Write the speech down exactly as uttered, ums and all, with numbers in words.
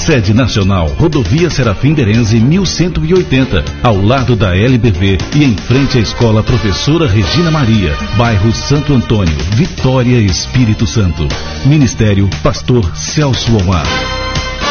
Sede nacional, Rodovia Serafim Berenze, mil cento e oitenta, ao lado da L B V e em frente à Escola Professora Regina Maria, bairro Santo Antônio, Vitória, Espírito Santo. Ministério Pastor Celso Omar.